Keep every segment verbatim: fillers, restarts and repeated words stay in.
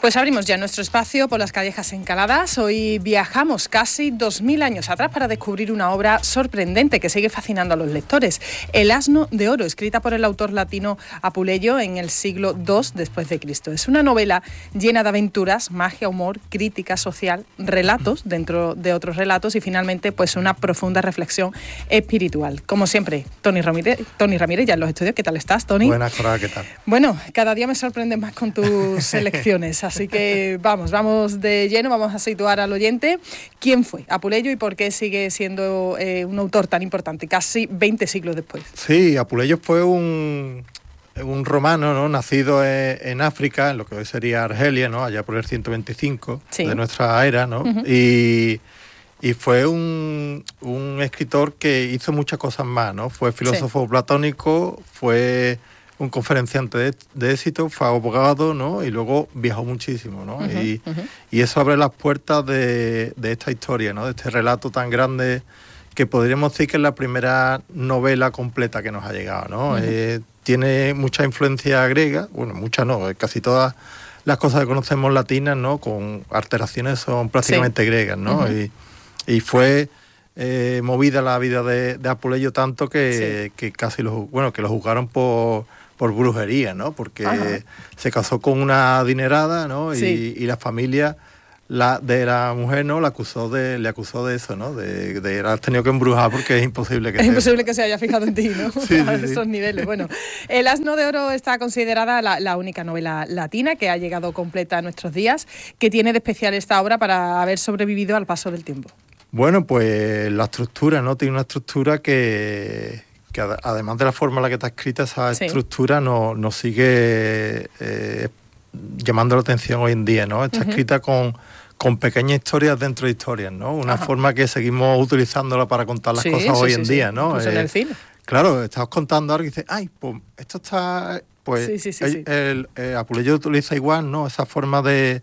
Pues abrimos ya nuestro espacio por las callejas encaladas. Hoy viajamos casi dos mil años atrás para descubrir una obra sorprendente que sigue fascinando a los lectores. El asno de oro, escrita por el autor latino Apuleyo en el siglo dos después de Cristo. Es una novela llena de aventuras, magia, humor, crítica social, relatos dentro de otros relatos y finalmente pues una profunda reflexión espiritual. Como siempre, Tony Ramírez, Tony Ramírez ya en los estudios. ¿Qué tal estás, Tony? Buenas, Cora, ¿qué tal? Bueno, cada día me sorprendes más con tus selecciones. Así que vamos, vamos de lleno, vamos a situar al oyente. ¿Quién fue Apuleyo y por qué sigue siendo eh, un autor tan importante, casi veinte siglos después? Sí, Apuleyo fue un, un romano, ¿no? Nacido en, en África, en lo que hoy sería Argelia, ¿no? Allá por el ciento veinticinco sí. de nuestra era, ¿no? Uh-huh. Y, y fue un, un escritor que hizo muchas cosas más, ¿no? Fue filósofo sí. platónico, fue un conferenciante de, de éxito, fue abogado, ¿no? Y luego viajó muchísimo, ¿no? Uh-huh, y, uh-huh. y eso abre las puertas de, de esta historia, ¿no? De este relato tan grande que podríamos decir que es la primera novela completa que nos ha llegado, ¿no? Uh-huh. Eh, tiene mucha influencia griega, bueno, mucha no, casi todas las cosas que conocemos latinas, ¿no? Con alteraciones son prácticamente sí. griegas, ¿no? Uh-huh. Y, y fue eh, movida la vida de, de Apuleyo tanto que, sí. que casi lo, bueno, que lo juzgaron por... por brujería, ¿no? Porque Ajá. se casó con una adinerada, ¿no? Sí. Y, y la familia la, de la mujer, ¿no? La acusó de, le acusó de eso, ¿no? De, de haber tenido que embrujar porque es imposible que... Es se... imposible que se haya fijado en ti, ¿no? sí, a sí, esos sí. niveles. Bueno, El asno de oro está considerada la, la única novela latina que ha llegado completa a nuestros días. ¿Qué tiene de especial esta obra para haber sobrevivido al paso del tiempo? Bueno, pues la estructura, ¿no? Tiene una estructura que... que además de la forma en la que está escrita, esa sí. estructura nos, nos sigue eh, llamando la atención hoy en día, ¿no? Está uh-huh. escrita con, con pequeñas historias dentro de historias, ¿no? Una Ajá. forma que seguimos utilizándola para contar las sí, cosas sí, hoy sí, en sí. día, ¿no? Incluso eh, en el cine. Claro, estás contando algo y dices, ay, pues esto está... Pues sí, sí, sí, el, sí. el, el Apuleyo utiliza igual, ¿no? Esa forma de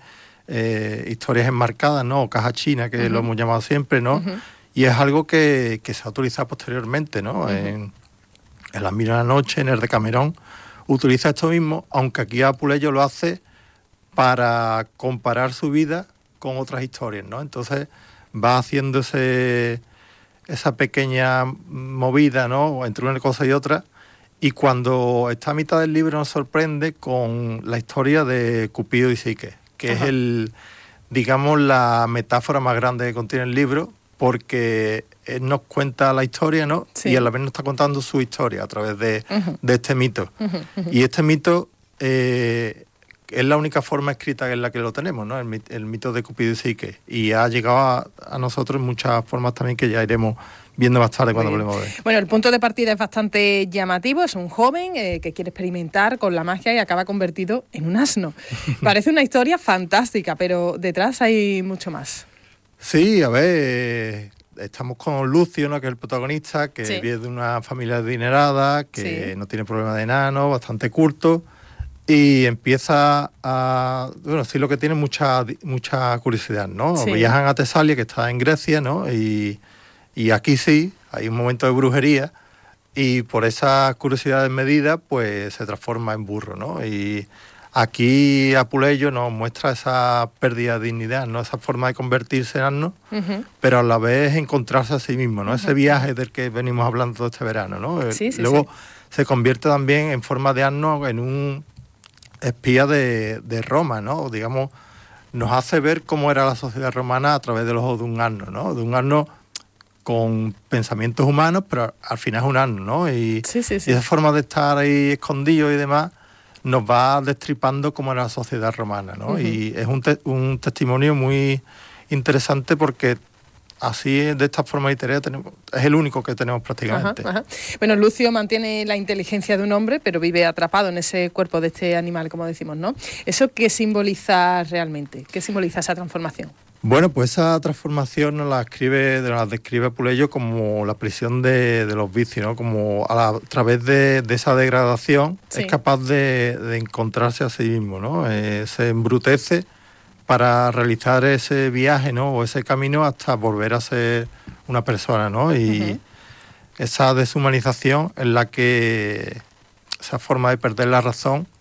eh, historias enmarcadas, ¿no? O caja china, que uh-huh. lo hemos llamado siempre, ¿no? Uh-huh. Y es algo que, que se ha utilizado posteriormente, ¿no? Uh-huh. En, en Las Mil y una Noches, en el Decamerón, utiliza esto mismo, aunque aquí Apuleyo lo hace para comparar su vida con otras historias, ¿no? Entonces va haciendo ese, esa pequeña movida, ¿no? Entre una cosa y otra, y cuando está a mitad del libro nos sorprende con la historia de Cupido y Psique, que Ajá. es el, digamos, la metáfora más grande que contiene el libro, porque él nos cuenta la historia, ¿no? Sí. Y a la vez nos está contando su historia a través de, uh-huh. de este mito. Uh-huh, uh-huh. Y este mito eh, es la única forma escrita en la que lo tenemos, ¿no? El, el mito de Cupido y Psique. Y ha llegado a, a nosotros en muchas formas también que ya iremos viendo más tarde cuando volvemos a ver. Bueno, el punto de partida es bastante llamativo. Es un joven eh, que quiere experimentar con la magia y acaba convertido en un asno. Parece una historia fantástica, pero detrás hay mucho más. Sí, a ver, estamos con Lucio, ¿no? Que es el protagonista, que sí. viene de una familia adinerada, que sí. no tiene problema de enano, bastante culto, y empieza a... Bueno, sí, lo que tiene mucha mucha curiosidad, ¿no? Sí. Viajan a Tesalia, que está en Grecia, ¿no? Y, y aquí sí, hay un momento de brujería, y por esa curiosidad desmedida, pues se transforma en burro, ¿no? Y aquí Apuleyo nos muestra esa pérdida de dignidad, ¿no? Esa forma de convertirse en asno, uh-huh. pero a la vez encontrarse a sí mismo, ¿no? Uh-huh. Ese viaje del que venimos hablando todo este verano, ¿no? Sí, sí, Luego sí. se convierte también en forma de asno en un espía de, de Roma, ¿no? Digamos, nos hace ver cómo era la sociedad romana a través de los ojos de un asno, ¿no? De un asno con pensamientos humanos, pero al final es un asno, ¿no? Y, sí, sí, sí. y esa forma de estar ahí escondido y demás nos va destripando cómo era la sociedad romana, ¿no? Uh-huh. Y es un, te- un testimonio muy interesante porque así, de esta forma literaria, tenemos, es el único que tenemos prácticamente. Ajá, ajá. Bueno, Lucio mantiene la inteligencia de un hombre, pero vive atrapado en ese cuerpo de este animal, como decimos, ¿no? ¿Eso qué simboliza realmente? ¿Qué simboliza esa transformación? Bueno, pues esa transformación nos la escribe, nos la describe Apuleyo como la prisión de, de los vicios, ¿no? Como a, la, a través de, de esa degradación sí. es capaz de, de encontrarse a sí mismo, ¿no? Eh, se embrutece para realizar ese viaje, ¿no? O ese camino hasta volver a ser una persona, ¿no? Y uh-huh. esa deshumanización en la que esa forma de perder la razón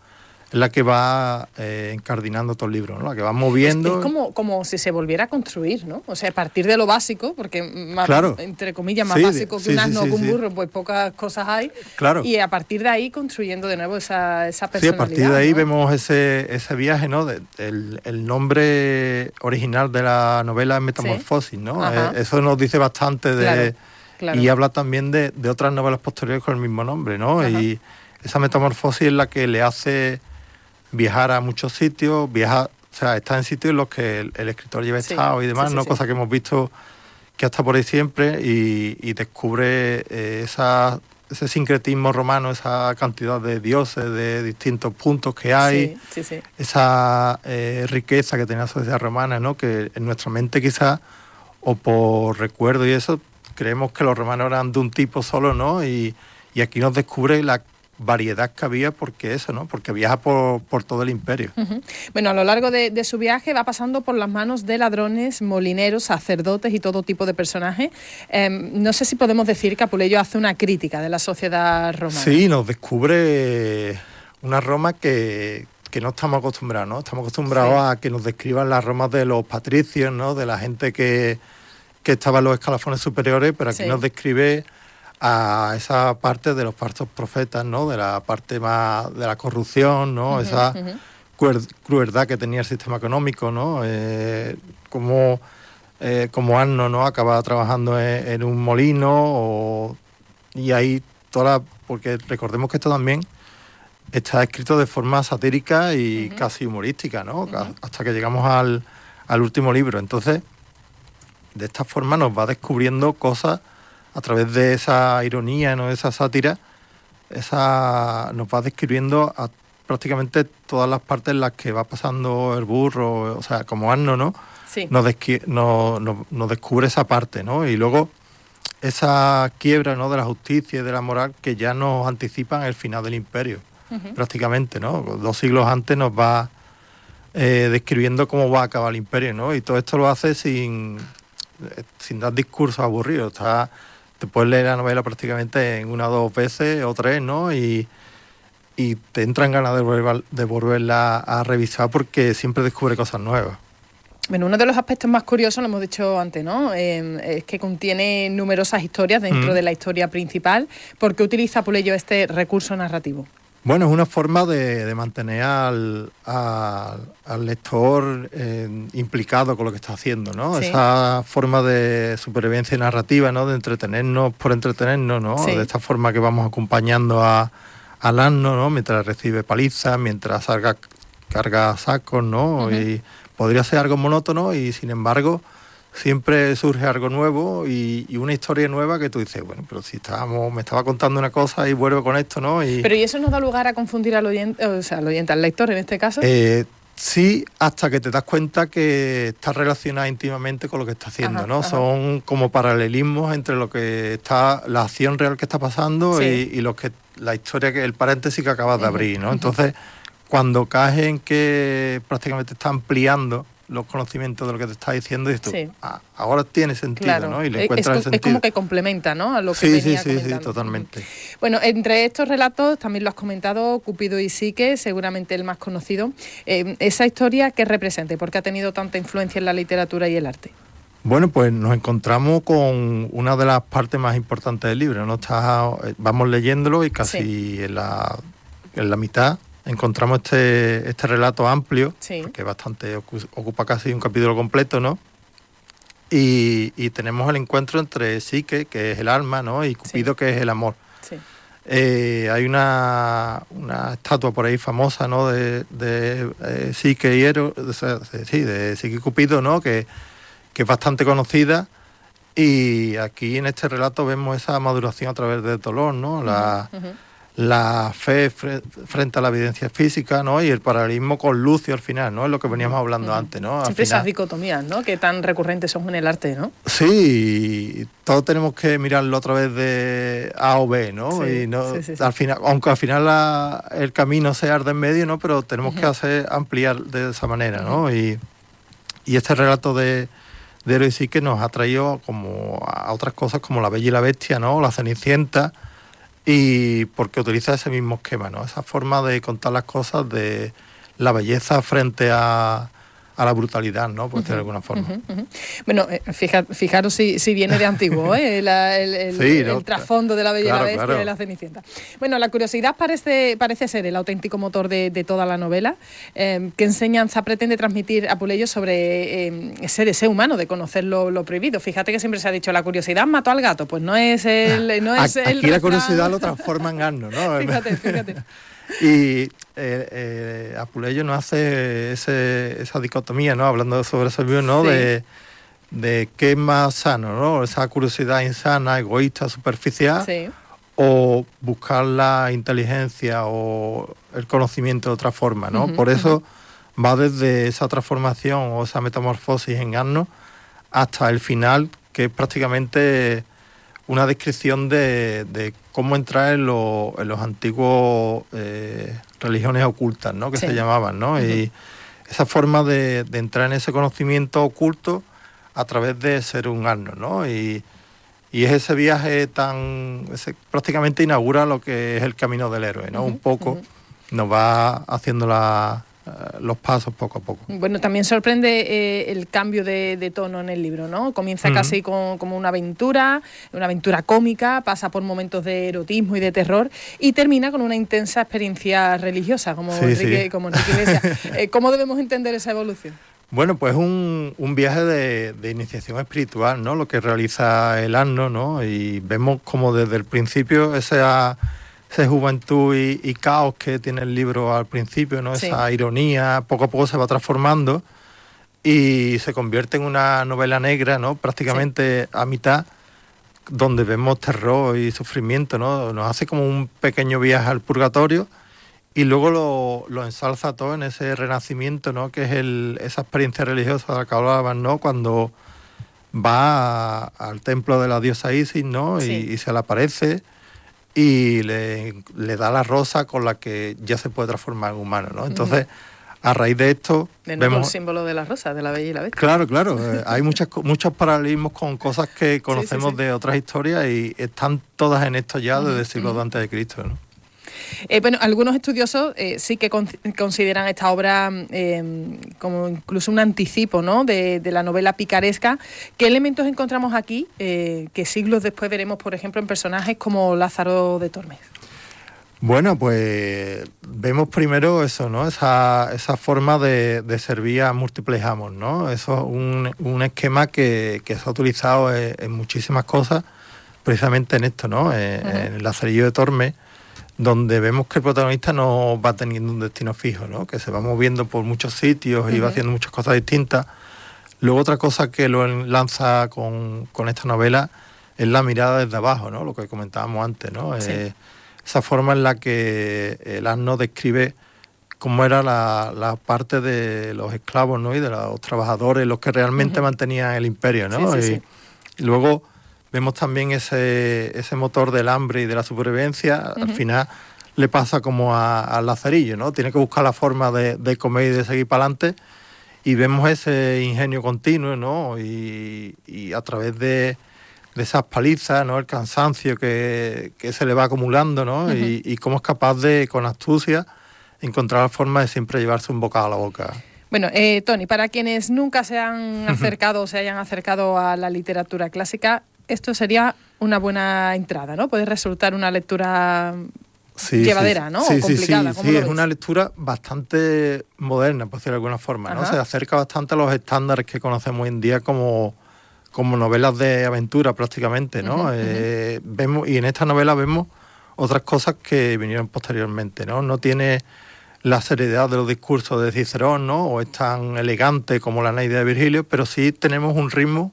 es la que va eh, encardinando todo el libro, ¿no? La que va moviendo. Es, es como, como si se volviera a construir, ¿no? O sea, a partir de lo básico, porque más, claro. entre comillas, más sí, básico que sí, un asno sí, o que un sí. burro, pues pocas cosas hay. Claro. Y a partir de ahí construyendo de nuevo esa, esa personalidad. Sí, a partir de ahí, ¿no? vemos ese, ese viaje, ¿no? De, el, el nombre original de la novela es Metamorfosis, sí. ¿no? Eh, eso nos dice bastante de... Claro, claro. Y habla también de, de otras novelas posteriores con el mismo nombre, ¿no? Ajá. Y esa metamorfosis es la que le hace viajar a muchos sitios, viajar, o sea, está en sitios en los que el, el escritor lleva sí, estado y demás, sí, sí, ¿no? Sí. Cosa que hemos visto que está por ahí siempre y, y descubre eh, esa, ese sincretismo romano, esa cantidad de dioses de distintos puntos que hay, sí, sí, sí. esa eh, riqueza que tenía la sociedad romana, ¿no? Que en nuestra mente quizás, o por recuerdo y eso, creemos que los romanos eran de un tipo solo, ¿no? Y, y aquí nos descubre la variedad que había, porque eso, ¿no? Porque viaja por, por todo el imperio. Uh-huh. Bueno, a lo largo de, de su viaje va pasando por las manos de ladrones, molineros, sacerdotes y todo tipo de personajes. Eh, no sé si podemos decir que Apuleyo hace una crítica de la sociedad romana. Sí, nos descubre una Roma que, que no estamos acostumbrados, ¿no? Estamos acostumbrados sí. a que nos describan las Romas de los patricios, ¿no? De la gente que, que estaba en los escalafones superiores, pero aquí sí. nos describe a esa parte de los falsos profetas, ¿no? De la parte más de la corrupción, ¿no? Uh-huh, esa uh-huh. crueldad que tenía el sistema económico, ¿no? Eh, como, eh, como Arno, ¿no? Acaba trabajando en, en un molino o, y ahí toda la, porque recordemos que esto también está escrito de forma satírica y uh-huh. casi humorística, ¿no? Uh-huh. Hasta que llegamos al, al último libro. Entonces, de esta forma nos va descubriendo cosas a través de esa ironía, ¿no? Esa sátira, esa nos va describiendo a prácticamente todas las partes en las que va pasando el burro, o sea, como Arno, ¿no? Sí. Nos, desqui- nos, nos, nos descubre esa parte, ¿no? Y luego esa quiebra, ¿no? De la justicia y de la moral que ya nos anticipan el final del imperio, uh-huh. prácticamente, ¿no? Dos siglos antes nos va eh, describiendo cómo va a acabar el imperio, ¿no? Y todo esto lo hace sin, sin dar discursos aburridos, está... Te puedes leer la novela prácticamente en una o dos veces o tres, ¿no? Y, y te entran ganas de, volver, de volverla a revisar porque siempre descubre cosas nuevas. Bueno, uno de los aspectos más curiosos, lo hemos dicho antes, ¿no? Eh, es que contiene numerosas historias dentro mm. de la historia principal. ¿Por qué utiliza Apuleyo este recurso narrativo? Bueno, es una forma de, de mantener al, al, al lector eh, implicado con lo que está haciendo, ¿no? Sí. Esa forma de supervivencia narrativa, ¿no? De entretenernos por entretenernos, ¿no? Sí. De esta forma que vamos acompañando a, al asno, ¿no? Mientras recibe palizas, mientras salga, carga sacos, ¿no? Uh-huh. Y podría ser algo monótono y, sin embargo, siempre surge algo nuevo y, y una historia nueva que tú dices, bueno, pero si estábamos, me estaba contando una cosa y vuelvo con esto, ¿no? Y, pero ¿y eso no da lugar a confundir al oyente, o sea, al oyente, al lector en este caso? Eh, sí, hasta que te das cuenta que está relacionada íntimamente con lo que está haciendo, ajá, ¿no? Ajá. Son como paralelismos entre lo que está, la acción real que está pasando sí. y, y lo que la historia, que el paréntesis que acabas de abrir, ¿no? Uh-huh. Entonces, cuando caes en que prácticamente está ampliando los conocimientos de lo que te está diciendo y tú, sí. ah, ahora tiene sentido, claro. ¿no? Y le encuentras es, el sentido. Es como que complementa, ¿no? A lo que sí, venía sí, comentando. Sí, sí, totalmente. Bueno, entre estos relatos, también lo has comentado, Cupido y Psique, seguramente el más conocido. Eh, ¿Esa historia qué representa y por qué ha tenido tanta influencia en la literatura y el arte? Bueno, pues nos encontramos con una de las partes más importantes del libro, ¿no? Está, vamos leyéndolo y casi sí. en, la, en la mitad encontramos este, este relato amplio, sí. que bastante ocupa casi un capítulo completo, ¿no? Y, y tenemos el encuentro entre Psique, que es el alma, ¿no? Y Cupido, sí. que es el amor. Sí. Eh, hay una, una estatua por ahí famosa, ¿no? De, de eh, Psique y Eros, de, de, sí, de Psique y Cupido, ¿no? Que, que es bastante conocida. Y aquí en este relato vemos esa maduración a través del dolor, ¿no? La, uh-huh, uh-huh. la fe fre- frente a la evidencia física, ¿no? Y el paralelismo con Lucio al final, ¿no? Es lo que veníamos hablando uh-huh. antes, ¿no? Al Siempre final, esas dicotomías, ¿no? Que tan recurrentes son en el arte, ¿no? Sí, todos tenemos que mirarlo a través de A o B, ¿no? Sí, y no sí, sí, sí. al final, aunque al final la, el camino sea de en medio, ¿no? Pero tenemos uh-huh. que hacer ampliar de esa manera, ¿no? Uh-huh. Y, y este relato de, de Eros y Psique nos ha traído como a otras cosas como La Bella y la Bestia, ¿no? La Cenicienta. y porque utiliza ese mismo esquema, ¿no? Esa forma de contar las cosas, de la belleza frente a, a la brutalidad, ¿no? Por decirlo uh-huh, de alguna forma. Uh-huh, uh-huh. Bueno, eh, fija, fijaros si, si viene de antiguo, ¿eh? La, el, el, sí, el, no, el trasfondo de La Bella claro, y la Bestia claro. de la Cenicienta. Bueno, la curiosidad parece, parece ser el auténtico motor de, de toda la novela. Eh, ¿Qué enseñanza pretende transmitir Apuleyo sobre eh, ese deseo humano de conocer lo, lo prohibido? Fíjate que siempre se ha dicho, la curiosidad mató al gato. Pues no es el... No es Aquí el la curiosidad lo transforma en asno, ¿no? Fíjate, fíjate. Y eh, eh, Apuleyo nos hace ese, esa dicotomía, ¿no? Hablando sobre eso mismo, ¿no? Sí. De, de qué es más sano, ¿no? Esa curiosidad insana, egoísta, superficial, sí. o buscar la inteligencia o el conocimiento de otra forma, ¿no? Uh-huh, Por eso uh-huh. va desde esa transformación o esa metamorfosis en asno hasta el final, que es prácticamente una descripción de, de cómo entrar en, lo, en los antiguos eh, religiones ocultas, ¿no? Que sí. se llamaban, ¿no? Uh-huh. Y esa forma de, de entrar en ese conocimiento oculto a través de ser un asno, ¿no? Y, y es ese viaje tan... Ese, prácticamente inaugura lo que es el camino del héroe, ¿no? Uh-huh. Un poco uh-huh. nos va haciendo la... los pasos poco a poco. Bueno, también sorprende eh, el cambio de, de tono en el libro, ¿no? Comienza uh-huh. casi con, como una aventura, una aventura cómica, pasa por momentos de erotismo y de terror y termina con una intensa experiencia religiosa, como, sí, Enrique, sí. como Enrique Iglesias. eh, ¿Cómo debemos entender esa evolución? Bueno, pues un, un viaje de, de iniciación espiritual, ¿no? Lo que realiza el asno, ¿no? Y vemos como desde el principio esa... esa juventud y, y caos que tiene el libro al principio, ¿no? Sí. Esa ironía, poco a poco se va transformando y se convierte en una novela negra, ¿no? Prácticamente sí. a mitad, donde vemos terror y sufrimiento, ¿no? Nos hace como un pequeño viaje al purgatorio y luego lo, lo ensalza todo en ese renacimiento, ¿no? Que es el, esa experiencia religiosa de la que hablaban, ¿no? Cuando va a, al templo de la diosa Isis, ¿no? Sí. Y, y se le aparece y le, le da la rosa con la que ya se puede transformar en humano, ¿no? Entonces, a raíz de esto... De nuevo vemos el símbolo de la rosa, de la Bella y la Bestia. Claro, claro. eh, hay muchas, muchos paralelismos con cosas que conocemos sí, sí, sí. de otras historias y están todas en esto ya desde uh-huh, siglos uh-huh. de antes de Cristo, ¿no? Eh, bueno, algunos estudiosos eh, sí que con, consideran esta obra eh, como incluso un anticipo, ¿no? de, de la novela picaresca. ¿Qué elementos encontramos aquí eh, que siglos después veremos, por ejemplo, en personajes como Lázaro de Tormes? Bueno, pues vemos primero eso, ¿no? Esa, esa forma de, de servir a múltiples amos, ¿no? Eso es un, un esquema que, que se ha utilizado en, en muchísimas cosas, precisamente en esto, ¿no? En, uh-huh. en el Lazarillo de Tormes, donde vemos que el protagonista no va teniendo un destino fijo, ¿no? Que se va moviendo por muchos sitios y uh-huh. va haciendo muchas cosas distintas. Luego otra cosa que lo lanza con, con esta novela es la mirada desde abajo, ¿no? Lo que comentábamos antes, ¿no? Sí. Eh, esa forma en la que el asno describe cómo era la, la parte de los esclavos, ¿no? Y de los trabajadores, los que realmente uh-huh. mantenían el imperio, ¿no? Sí, sí, y, sí. y luego vemos también ese, ese motor del hambre y de la supervivencia. Uh-huh. Al final le pasa como al Lazarillo, ¿no? Tiene que buscar la forma de, de comer y de seguir para adelante. Y vemos ese ingenio continuo, ¿no? Y, y a través de, de esas palizas, ¿no? El cansancio que, que se le va acumulando, ¿no? Uh-huh. Y, y cómo es capaz de, con astucia, encontrar la forma de siempre llevarse un bocado a la boca. Bueno, eh, Toni, para quienes nunca se han acercado o se hayan acercado a la literatura clásica, esto sería una buena entrada, ¿no? Puede resultar una lectura sí, llevadera, sí, ¿no? Sí, o complicada. Sí, sí, sí es una lectura bastante moderna, por decirlo de alguna forma, ¿no? Ajá. Se acerca bastante a los estándares que conocemos hoy en día como, como novelas de aventura prácticamente, ¿no? Uh-huh, eh, uh-huh. vemos, y en esta novela vemos otras cosas que vinieron posteriormente, ¿no? No tiene la seriedad de los discursos de Cicerón, ¿no? O es tan elegante como la Eneida de Virgilio, pero sí tenemos un ritmo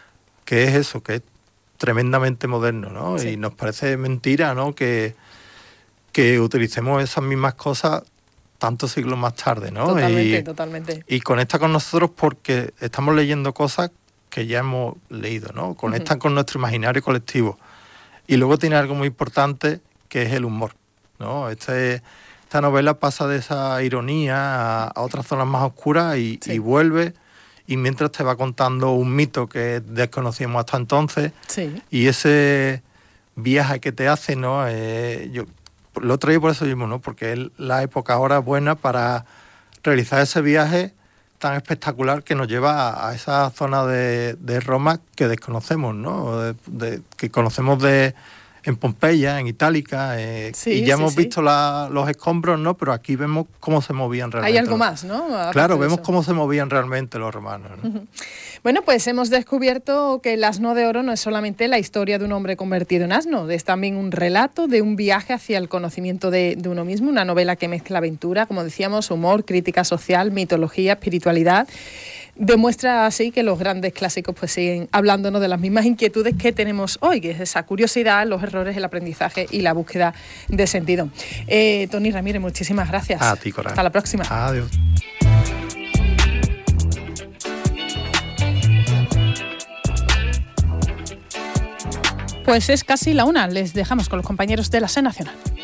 que es eso, que es tremendamente moderno, ¿no? Sí. Y nos parece mentira, ¿no? Que, que utilicemos esas mismas cosas tantos siglos más tarde, ¿no? Totalmente, y, totalmente. Y conecta con nosotros porque estamos leyendo cosas que ya hemos leído, ¿no? Conectan uh-huh. con nuestro imaginario colectivo. Y luego tiene algo muy importante que es el humor, ¿no? Este, esta novela pasa de esa ironía a, a otras zonas más oscuras y, sí. y vuelve... y mientras te va contando un mito que desconocíamos hasta entonces, sí. y ese viaje que te hace, ¿no? Eh, yo lo traía por eso mismo, ¿no? Porque es la época ahora buena para realizar ese viaje tan espectacular que nos lleva a, a esa zona de, de Roma que desconocemos, ¿no? De, de, que conocemos de en Pompeya, en Itálica, eh, sí, y ya sí, hemos sí. visto la, los escombros, ¿no? Pero aquí vemos cómo se movían realmente. Hay algo los, más, ¿no? Aparte claro, vemos cómo se movían realmente los romanos, ¿no? Uh-huh. Bueno, pues hemos descubierto que el asno de oro no es solamente la historia de un hombre convertido en asno, es también un relato de un viaje hacia el conocimiento de, de uno mismo, una novela que mezcla aventura, como decíamos, humor, crítica social, mitología, espiritualidad. Demuestra así que los grandes clásicos pues siguen hablándonos de las mismas inquietudes que tenemos hoy, que es esa curiosidad, los errores, el aprendizaje y la búsqueda de sentido. Eh, Toni Ramírez, muchísimas gracias. A ti, Coral. Hasta la próxima. Adiós. Pues es casi la una, les dejamos con los compañeros de la SER Nacional.